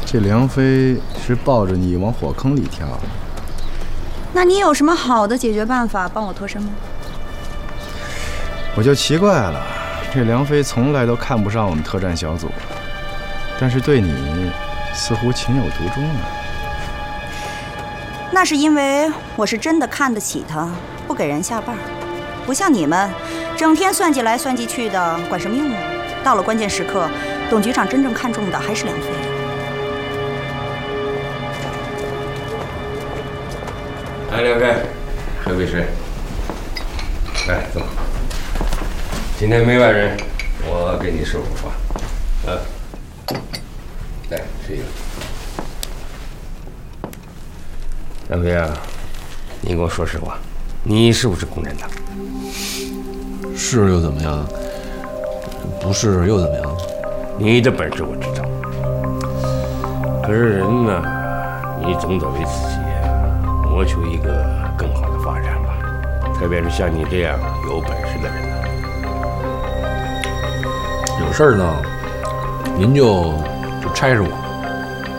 这梁飞是抱着你往火坑里跳。 那你有什么好的解决办法帮我脱身吗？ 我就奇怪了，这梁飞从来都看不上我们特战小组，但是对你似乎情有独钟呢。 那是因为我是真的看得起他，不给人下绊，不像你们整天算计来算计去的，管什么用啊？到了关键时刻，董局长真正看重的还是梁飞。 来，梁飞，喝杯水。来，走。今天没外人，我给你收拾饭。来，吃一个。梁飞啊，你跟我说实话，你是不是共产党？ 是又怎么样？不是又怎么样？ 你的本事我知道，可是人呢，你总得为自己谋求一个更好的发展吧，特别是像你这样有本事的人呢。 有事儿呢，您就差事我。